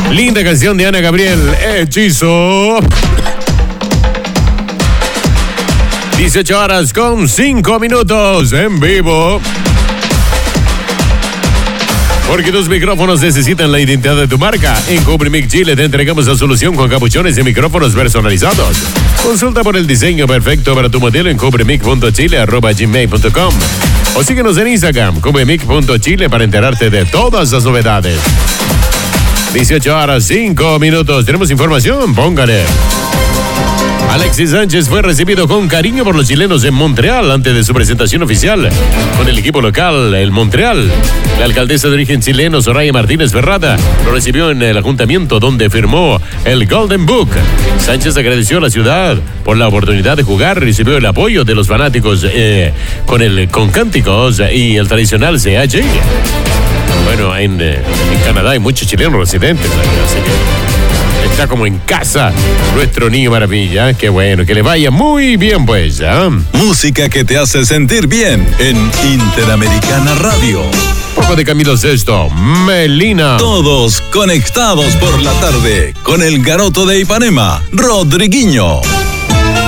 Linda canción de Ana Gabriel, Hechizo. 18 horas con 5 minutos en vivo. Porque tus micrófonos necesitan la identidad de tu marca. En Cubrimic Chile te entregamos la solución con capuchones y micrófonos personalizados. Consulta por el diseño perfecto para tu modelo en cubrimic.chile@gmail.com o síguenos en Instagram, cubrimic.chile, para enterarte de todas las novedades. 18 horas 5 minutos. ¿Tenemos información? Póngale. Alexis Sánchez fue recibido con cariño por los chilenos en Montreal antes de su presentación oficial con el equipo local, el Montreal. La alcaldesa de origen chileno, Soraya Martínez Ferrada, lo recibió en el ayuntamiento donde firmó el Golden Book. Sánchez agradeció a la ciudad por la oportunidad de jugar, recibió el apoyo de los fanáticos con cánticos y el tradicional CAG. Bueno, en Canadá hay muchos chilenos residentes, así que está como en casa nuestro niño maravilla. Qué bueno, que le vaya muy bien, pues. Música que te hace sentir bien en Interamericana Radio. Poco de Camilo Sesto, Melina. Todos conectados por la tarde con el garoto de Ipanema, Rodriguinho.